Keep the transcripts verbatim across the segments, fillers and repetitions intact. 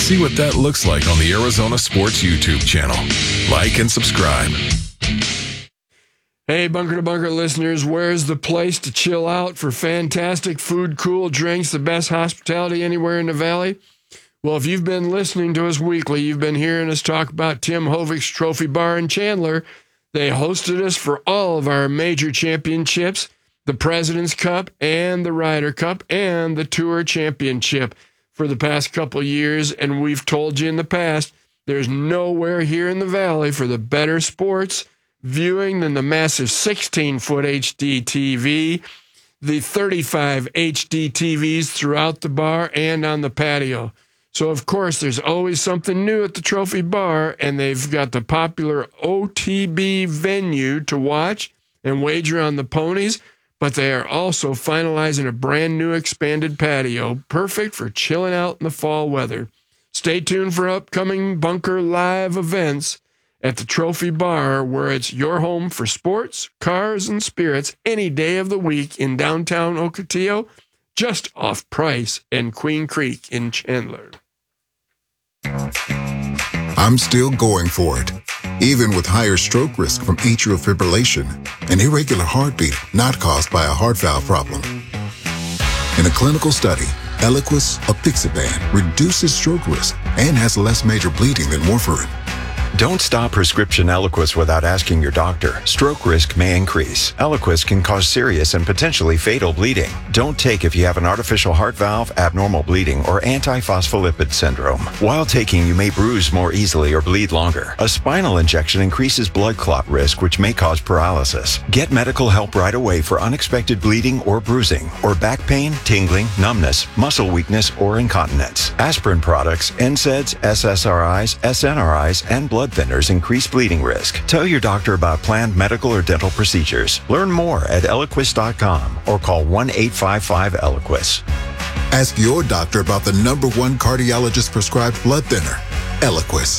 See what that looks like on the Arizona Sports YouTube channel. Like and subscribe. Hey, Bunker to Bunker listeners, where's the place to chill out for fantastic food, cool drinks, the best hospitality anywhere in the Valley? Well, if you've been listening to us weekly, you've been hearing us talk about Tim Hovik's Trophy Bar in Chandler. They hosted us for all of our major championships, the President's Cup and the Ryder Cup and the Tour Championship for the past couple of years. And we've told you in the past, there's nowhere here in the Valley for the better sports viewing than the massive sixteen-foot H D T V, the thirty-five H D T Vs throughout the bar and on the patio. So, of course, there's always something new at the Trophy Bar, and they've got the popular O T B venue to watch and wager on the ponies, but they are also finalizing a brand new expanded patio, perfect for chilling out in the fall weather. Stay tuned for upcoming Bunker Live events at the Trophy Bar, where it's your home for sports, cars, and spirits any day of the week in downtown Ocotillo, just off Price and Queen Creek in Chandler. I'm still going for it, even with higher stroke risk from atrial fibrillation, an irregular heartbeat not caused by a heart valve problem. In a clinical study, Eliquis apixaban reduces stroke risk and has less major bleeding than warfarin. Don't stop prescription Eliquis without asking your doctor. Stroke risk may increase. Eliquis can cause serious and potentially fatal bleeding. Don't take if you have an artificial heart valve, abnormal bleeding, or antiphospholipid syndrome. While taking, you may bruise more easily or bleed longer. A spinal injection increases blood clot risk, which may cause paralysis. Get medical help right away for unexpected bleeding or bruising, or back pain, tingling, numbness, muscle weakness, or incontinence. Aspirin products, N SAIDs, S S R Is, S N R Is, and blood thinners increase bleeding risk. Tell your doctor about planned medical or dental procedures. Learn more at Eliquis dot com or call one eight five five Eliquis. Ask your doctor about the number one cardiologist prescribed blood thinner, Eliquis.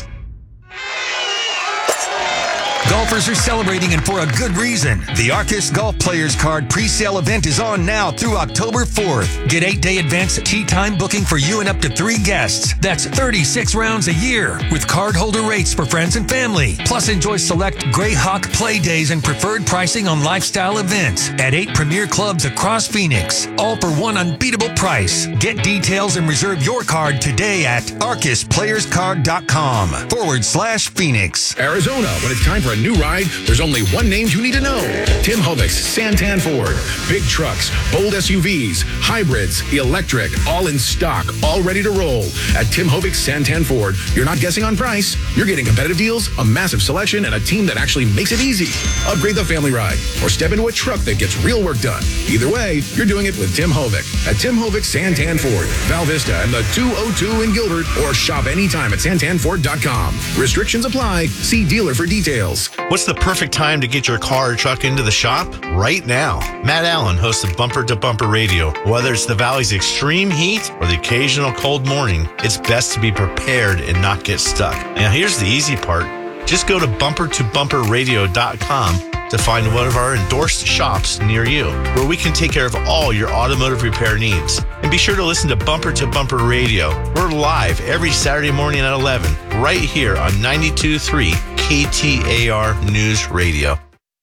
Golfers are celebrating, and for a good reason. The Arcus Golf Players Card pre-sale event is on now through October fourth. Get eight-day advance tee time booking for you and up to three guests. That's thirty-six rounds a year with cardholder rates for friends and family. Plus, enjoy select Greyhawk play days and preferred pricing on lifestyle events at eight premier clubs across Phoenix. All for one unbeatable price. Get details and reserve your card today at arcus players card dot com forward slash Phoenix. Arizona, when it's time for a new ride, there's only one name you need to know. Tim Hovik's Santan Ford. Big trucks, bold S U Vs, hybrids, electric, all in stock, all ready to roll. At Tim Hovik's Santan Ford, you're not guessing on price. You're getting competitive deals, a massive selection, and a team that actually makes it easy. Upgrade the family ride or step into a truck that gets real work done. Either way, you're doing it with Tim Hovik. At Tim Hovik's Santan Ford, Val Vista and the two oh two in Gilbert, or shop anytime at santan ford dot com. Restrictions apply. See dealer for details. What's the perfect time to get your car or truck into the shop? Right now. Matt Allen hosts of Bumper to Bumper Radio. Whether it's the Valley's extreme heat or the occasional cold morning, it's best to be prepared and not get stuck. Now, here's the easy part. Just go to bumper to bumper radio dot com to find one of our endorsed shops near you, where we can take care of all your automotive repair needs. And be sure to listen to Bumper to Bumper Radio. We're live every Saturday morning at eleven, right here on ninety-two point three K T A R News Radio.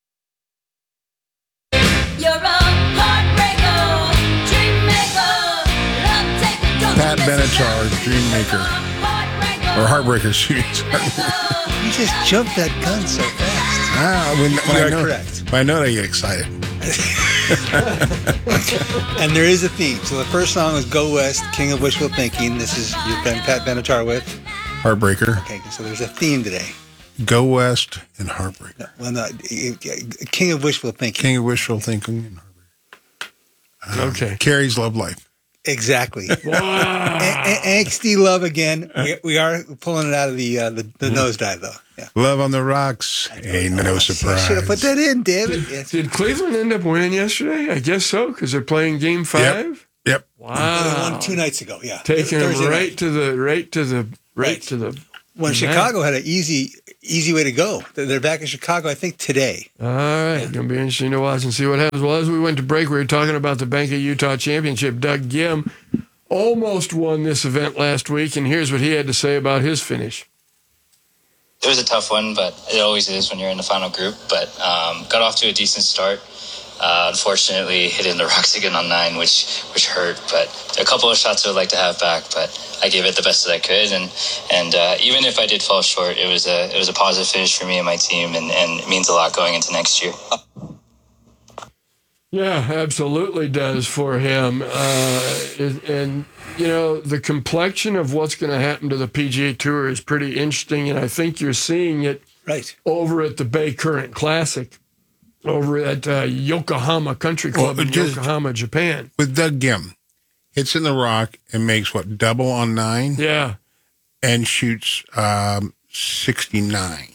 Pat Benatar, Dreammaker. Or Heartbreaker, excuse me. You just jumped that gun so fast. Ah, when, when you I are know, correct. When I know they get excited. And there is a theme. So the first song was Go West, King of Wishful Thinking. This is you've been Pat Benatar with Heartbreaker. Okay, so there's a theme today. Go West and Heartbreaker. No, well, no, King of Wishful Thinking. King of Wishful Thinking and Heartbreaker. Um, okay. Carrie's Love Life. Exactly. Wow. A- a- angsty love again. We, we are pulling it out of the uh, the, the nosedive, though. Yeah. Love on the Rocks. Ain't no surprise. Should have put that in, David. Did, did Cleveland end up winning yesterday? I guess so, because they're playing Game Five. Yep. yep. Wow. They won two nights ago. Yeah. Taking them Thursday right night. to the right to the right, Right. to the. When the Chicago night. had an easy easy way to go. They're they're back in Chicago, I think, today. All right, yeah. Gonna be interesting to watch and see what happens. Well, as we went to break, we were talking about the Bank of Utah Championship. Doug Gim almost won this event last week, and here's what he had to say about his finish. It was a tough one, but it always is when you're in the final group. But um, got off to a decent start. Uh, unfortunately, hitting the rocks again on nine, which which hurt. But a couple of shots I would like to have back, but I gave it the best that I could. And and uh, even if I did fall short, it was a it was a positive finish for me and my team, and, and it means a lot going into next year. Yeah, absolutely does for him. Uh, and, you know, the complexion of what's going to happen to the P G A Tour is pretty interesting, and I think you're seeing it right over at the Bay Current Classic, over at uh, Yokohama Country Club well, in just, Yokohama, Japan. With Doug Gim, hits in the rock and makes, what, double on nine? Yeah. And shoots um, sixty-nine.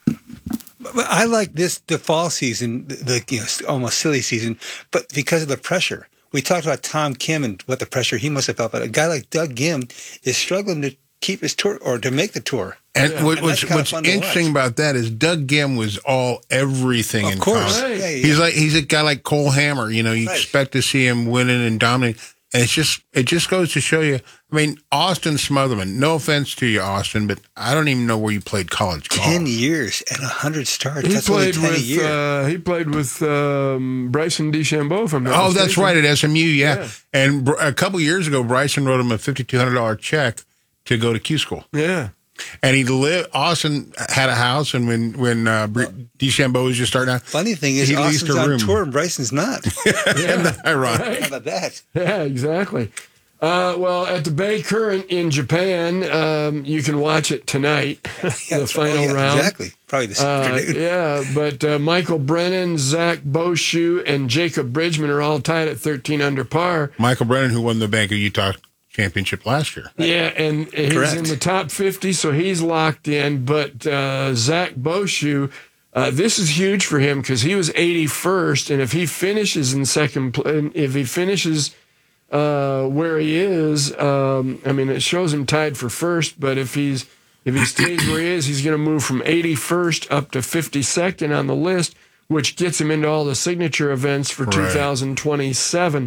But I like this, the fall season, the, the you know, almost silly season, but because of the pressure. We talked about Tom Kim and what the pressure he must have felt, but a guy like Doug Gim is struggling to keep his tour or to make the tour. And yeah. what, and what's, what's interesting about that is Doug Gim was all everything of in course. college. Yeah, yeah. He's like he's a guy like Cole Hammer. You know, you right. expect to see him winning and dominating. And it's just it just goes to show you. I mean, Austin Smotherman. No offense to you, Austin, but I don't even know where you played college golf. Ten years and a hundred starts. He that's played only ten with a year. uh, he played with um, Bryson DeChambeau from. Oh, that's mistaken. right at S M U. Yeah, Yeah. and br- a couple years ago, Bryson wrote him a fifty-two hundred dollar check to go to Q school. Yeah. And he lived. Austin had a house, and when when uh, Br- DeChambeau was just starting out, funny thing is, he leased Austin's a on room. tour and Bryson's not. Yeah. Ironic. Right. How about that? Yeah, exactly. Uh, well, at the Bay Current in Japan, um, you can watch it tonight, Yeah, the final oh, yeah, round. Exactly. Probably this Uh, afternoon. yeah, but uh, Michael Brennan, Zach Boshu, and Jacob Bridgman are all tied at thirteen under par. Michael Brennan, who won the Bank of Utah championship last year. Yeah, and he's Correct. in the top fifty, so he's locked in. But uh, Zach Boshu, uh, this is huge for him because he was eighty-first, and if he finishes in second, pl- if he finishes uh, where he is, um, I mean, it shows him tied for first. But if he's if he stays where he is, he's going to move from eighty-first up to fifty-second on the list, which gets him into all the signature events for Right. two thousand twenty-seven.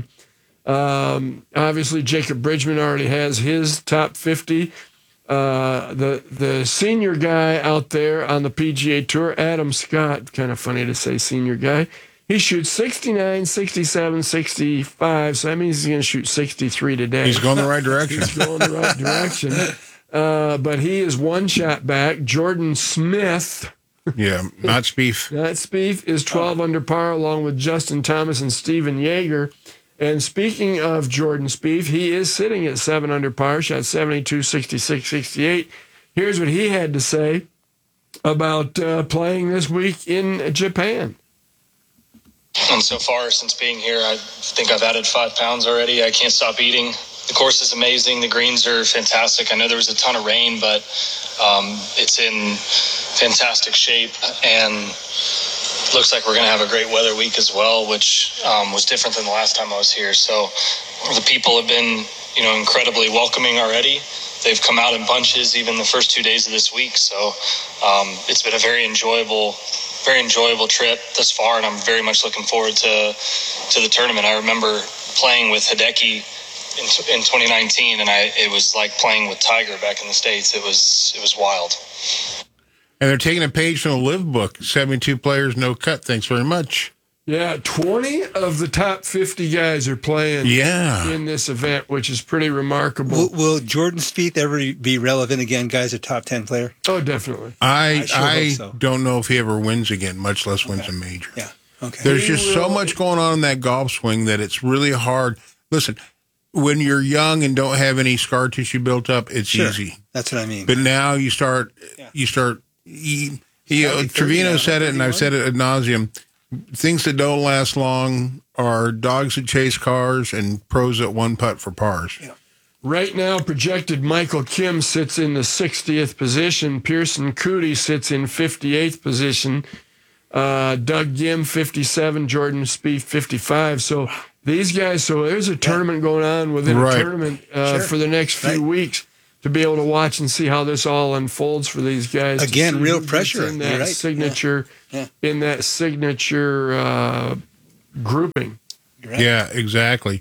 Um, obviously, Jacob Bridgman already has his top fifty. Uh, the the senior guy out there on the P G A Tour, Adam Scott, kind of funny to say senior guy, he shoots sixty-nine, sixty-seven, sixty-five, so that means he's going to shoot sixty-three today. He's going the right direction. He's going the right direction. Uh, but he is one shot back. Jordan Smith, Yeah, not Spieth. that Spieth, is twelve under par along with Justin Thomas and Steven Yeager. And speaking of Jordan Spieth, he is sitting at seven under par, shot seventy-two, sixty-six, sixty-eight. Here's what he had to say about uh, playing this week in Japan. And so far, since being here, I think I've added five pounds already. I can't stop eating. The course is amazing. The greens are fantastic. I know there was a ton of rain, but um, it's in fantastic shape. And looks like we're going to have a great weather week as well, which um, was different than the last time I was here. So the people have been, you know, incredibly welcoming already. They've come out in bunches even the first two days of this week. So um, it's been a very enjoyable, very enjoyable trip thus far, and I'm very much looking forward to to the tournament. I remember playing with Hideki in, in twenty nineteen, and I it was like playing with Tiger back in the States. It was it was wild. And they're taking a page from the Live book. seventy-two players, no cut. Thanks very much. Yeah, twenty of the top fifty guys are playing Yeah. in this event, which is pretty remarkable. Will, will Jordan Spieth ever be relevant again, guys? A top ten player? Oh, definitely. I I sure I hope so. don't know if he ever wins again, much less wins a major. Yeah. Okay. There's He just so will- much going on in that golf swing that it's really hard. Listen, when you're young and don't have any scar tissue built up, it's Sure. easy. That's what I mean. But now you start, Yeah. you start. You, you know, Gotta be thirty Trevino now, said it, and I've said it ad nauseum. Things that don't last long are dogs that chase cars and pros that one putt for pars. Yeah. Right now, projected Michael Kim sits in the sixtieth position. Pearson Cootie sits in fifty-eighth position. Uh, Doug Gim, fifty-seven. Jordan Spieth, fifty-five. So these guys, so there's a tournament going on within Right. a tournament uh, Sure. for the next few Right. weeks to be able to watch and see how this all unfolds for these guys. to Again, see real who gets pressure. in You're that right. signature, Yeah. in that signature uh, grouping. Right. Yeah, exactly.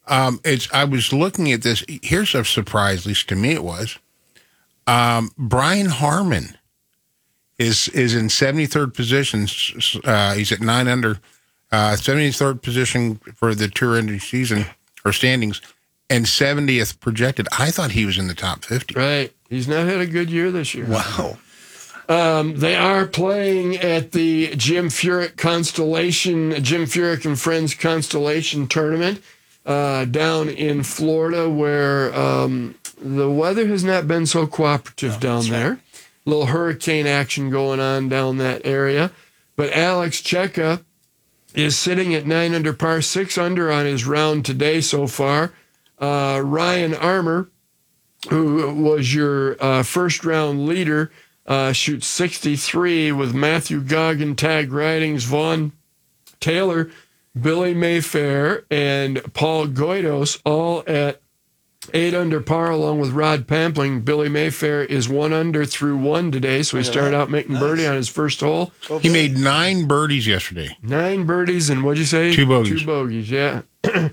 Um, it's. I was looking at this. Here's a surprise, at least to me it was. Um, Brian Harmon is is in seventy-third position. Uh, he's at nine under, uh, seventy-third position for the tour ending season or standings, and seventieth projected. I thought he was in the top fifty. Right. He's not had a good year this year. Wow. Um, they are playing at the Jim Furyk Constellation, Jim Furyk and Friends Constellation Tournament uh, down in Florida, where um, the weather has not been so cooperative oh, down there. Right. A little hurricane action going on down that area. But Alex Cejka is sitting at nine under par, six under on his round today so far. Uh, Ryan Armour, who was your uh, first round leader, Uh, shoots sixty-three with Matthew Goggin, Tag Ridings, Vaughn Taylor, Billy Mayfair, and Paul Goydos all at eight under par along with Rod Pampling. Billy Mayfair is one under through one today, so he started out making nice. birdie on his first hole. He made nine birdies yesterday. Nine birdies and what'd you say? Two bogeys. Two bogeys, yeah.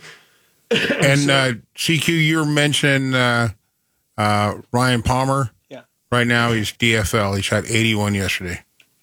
And uh, C Q, you're mentioning uh, uh, Ryan Palmer. Right now, he's D F L. He shot eighty-one yesterday.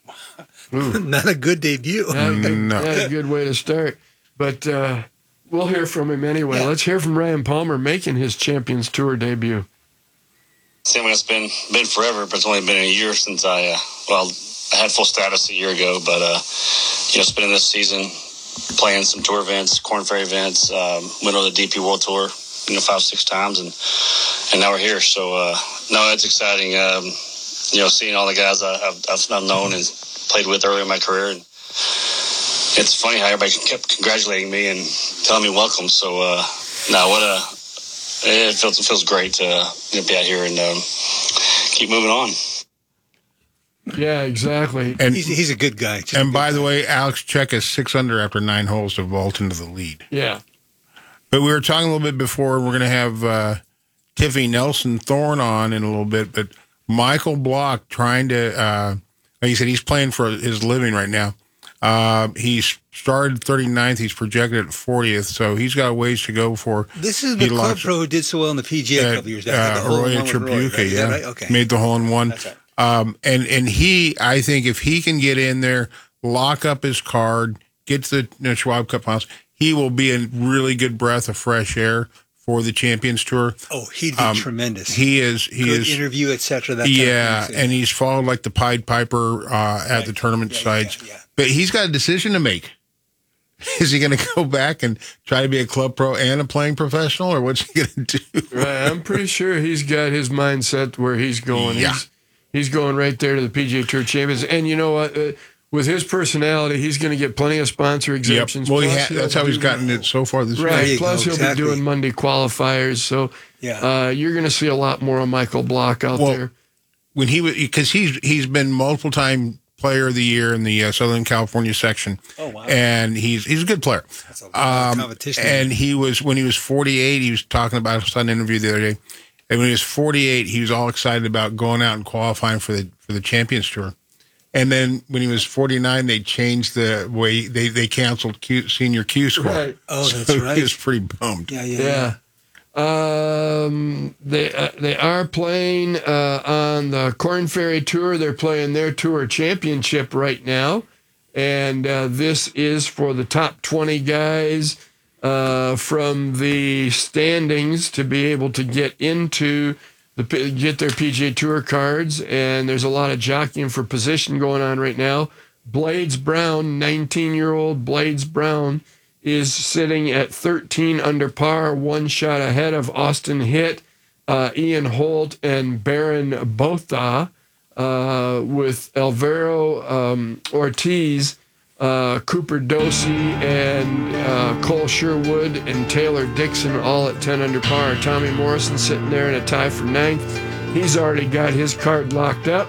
Not a good debut. Not a good, no. not a good way to start. But uh, we'll hear from him anyway. Yeah. Let's hear from Ryan Palmer making his Champions Tour debut. Same way it's been been forever, but it's only been a year since I, uh, well, I had full status a year ago. But, uh, you know, spending this season playing some tour events, Korn Ferry events, um, went on the D P World Tour, you know, five, six times, and and now we're here. So, uh, no, it's exciting. Um, you know, seeing all the guys I, I've, I've known and played with early in my career. And it's funny how everybody kept congratulating me and telling me welcome. So, uh, no, what a, it feels, it feels great to you know, be out here and um, keep moving on. Yeah, exactly. And he's, he's a good guy. Just and good by guy. the way, Alex Cejka is six under after nine holes to vault into the lead. Yeah. But we were talking a little bit before. We're going to have uh, Tiffany Nelson Thorne on in a little bit. But Michael Block trying to, uh, like you said, he's playing for his living right now. Uh, he's started thirty-ninth. He's projected at fortieth. So he's got a ways to go for. This is the club pro who did so well in the P G A a couple years back. Uh, Arroyo Tribuca, right? yeah. Right? Okay. Made the hole in one. That's right. Um, and, and he, I think if he can get in there, lock up his card, get to the you know, Schwab Cup House, he will be a really good breath of fresh air for the Champions Tour. Oh, he'd be um, tremendous. He is. He good is. Interview, et cetera. That yeah, kind of thing. and he's followed like the Pied Piper uh, at right. the tournament yeah, sites. Yeah, yeah. But he's got a decision to make. Is he going to go back and try to be a club pro and a playing professional, or what's he going to do? Right, I'm pretty sure he's got his mindset where he's going. Yeah. He's, he's going right there to the P G A Tour Champions. And you know what? Uh, with his personality, he's going to get plenty of sponsor exemptions. Yep. Well, Plus, ha- that's how he's gotten it so far this right. year. Plus, go, he'll exactly. be doing Monday qualifiers. So yeah. uh, you're going to see a lot more of Michael Block out well, there. When he was, because he's he's been multiple time player of the year in the uh, Southern California section. Oh wow! And he's he's a good player. That's a lot of um, competition. And he was when he was forty-eight. He was talking about I saw an interview the other day. And when he was forty-eight, he was all excited about going out and qualifying for the for the Champions Tour. And then when he was forty-nine, they changed the way they, they canceled Q, senior Q score. Right. Oh, so that's right. He was pretty bummed. Yeah, yeah. yeah. yeah. Um, they uh, they are playing uh, on the Korn Ferry Tour. They're playing their tour championship right now, and uh, this is for the top twenty guys uh, from the standings to be able to get into. The, get their P G A Tour cards, and there's a lot of jockeying for position going on right now. Blades Brown, nineteen-year-old Blades Brown, is sitting at thirteen under par, one shot ahead of Austin Hitt, uh, Ian Holt, and Baron Botha, uh, with Alvaro um, Ortiz, uh, Cooper Dosey, and uh, Cole Sherwood and Taylor Dixon all at ten under par. Tommy Morrison sitting there in a tie for ninth. He's already got his card locked up,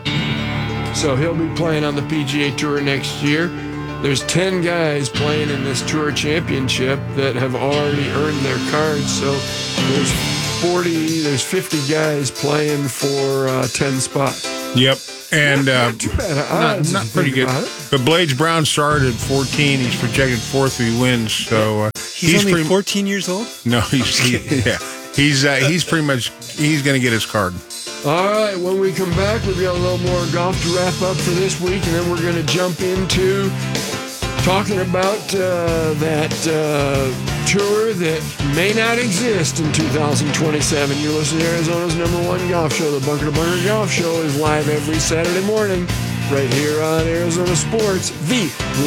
so he'll be playing on the P G A Tour next year. There's ten guys playing in this Tour Championship that have already earned their cards, so there's forty, there's fifty guys playing for uh, ten spots. Yep. And uh, not too bad not, odds, not if you pretty think good. about it. But Blades Brown started at fourteen. He's projected fourth if he wins. So uh, He's, He's only pretty- fourteen years old? No, he's he, yeah. He's uh, he's pretty much he's going to get his card. All right, when we come back, we've got a little more golf to wrap up for this week, and then we're going to jump into talking about uh, that uh, tour that may not exist in two thousand twenty-seven. You're listening to Arizona's number one golf show. The Bunker to Bunker Golf Show is live every Saturday morning right here on Arizona Sports, the